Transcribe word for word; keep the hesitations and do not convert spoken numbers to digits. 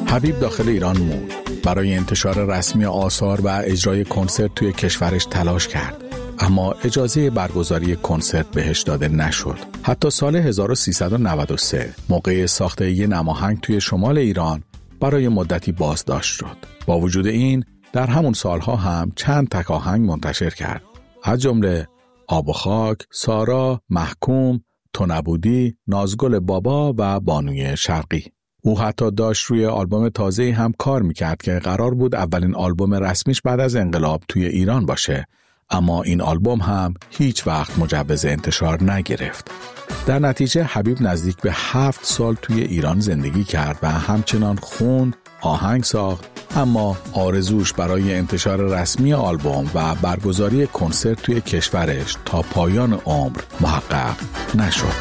حبیب داخل ایران موند. برای انتشار رسمی آثار و اجرای کنسرت توی کشورش تلاش کرد، اما اجازه برگزاری کنسرت بهش داده نشد. حتی سال هزار و سیصد و نود و سه موقع ساخته یه نماهنگ توی شمال ایران برای مدتی بازداشت شد. با وجود این در همون سالها هم چند تک آهنگ منتشر کرد، از جمله آب و خاک، سارا، محکوم، تو نبودی، نازگل بابا و بانوی شرقی. او حتی داشت روی آلبوم تازه‌ای هم کار میکرد که قرار بود اولین آلبوم رسمیش بعد از انقلاب توی ایران باشه، اما این آلبوم هم هیچ وقت مجوز انتشار نگرفت. در نتیجه حبیب نزدیک به هفت سال توی ایران زندگی کرد و همچنان خوند، آهنگ ساخت، اما آرزوش برای انتشار رسمی آلبوم و برگزاری کنسرت توی کشورش تا پایان عمر محقق نشد.